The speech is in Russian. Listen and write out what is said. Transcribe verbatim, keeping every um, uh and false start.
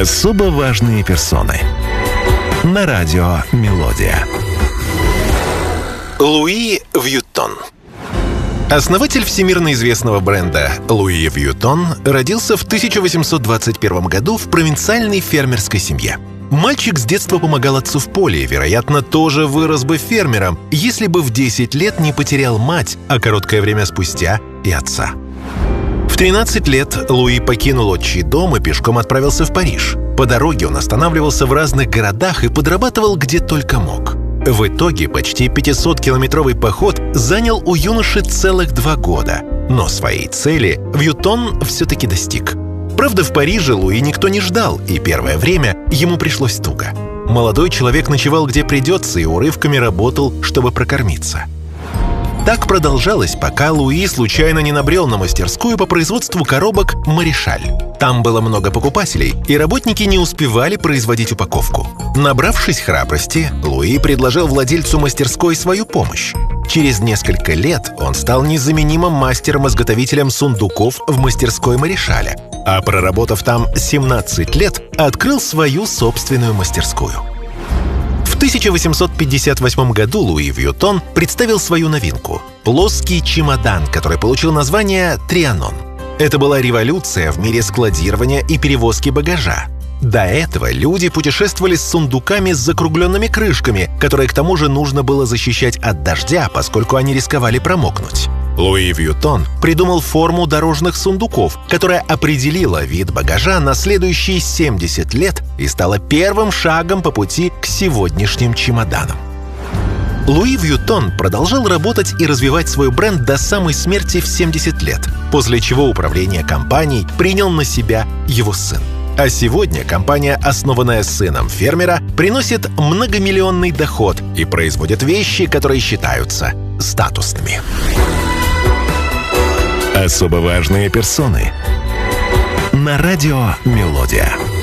Особо важные персоны. На радио «Мелодия». Луи Вьюттон. Основатель всемирно известного бренда Луи Вьюттон родился в тысяча восемьсот двадцать первом году в провинциальной фермерской семье. Мальчик с детства помогал отцу в поле и, вероятно, тоже вырос бы фермером, если бы в десять лет не потерял мать, а короткое время спустя и отца. В тринадцать лет Луи покинул отчий дом и пешком отправился в Париж. По дороге он останавливался в разных городах и подрабатывал где только мог. В итоге почти пятисоткилометровый поход занял у юноши целых два года. Но своей цели Вьюттон все-таки достиг. Правда, в Париже Луи никто не ждал, и первое время ему пришлось туго. Молодой человек ночевал где придется и урывками работал, чтобы прокормиться. Так продолжалось, пока Луи случайно не набрел на мастерскую по производству коробок «Маришаль». Там было много покупателей, и работники не успевали производить упаковку. Набравшись храбрости, Луи предложил владельцу мастерской свою помощь. Через несколько лет он стал незаменимым мастером-изготовителем сундуков в мастерской Маришаля, а проработав там семнадцать лет, открыл свою собственную мастерскую. В тысяча восемьсот пятьдесят восьмом году Луи Вьюттон представил свою новинку – плоский чемодан, который получил название «Трианон». Это была революция в мире складирования и перевозки багажа. До этого люди путешествовали с сундуками с закругленными крышками, которые к тому же нужно было защищать от дождя, поскольку они рисковали промокнуть. Луи Вьюттон придумал форму дорожных сундуков, которая определила вид багажа на следующие семьдесят лет и стала первым шагом по пути к сегодняшним чемоданам. Луи Вьюттон продолжал работать и развивать свой бренд до самой смерти в семьдесят лет, после чего управление компанией принял на себя его сын. А сегодня компания, основанная сыном фермера, приносит многомиллионный доход и производит вещи, которые считаются статусными. Особо важные персоны. На радио «Мелодия».